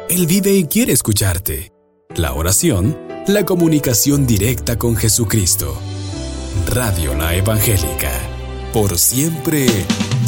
Él vive y quiere escucharte. La oración, la comunicación directa con Jesucristo. Radio La Evangélica. Por siempre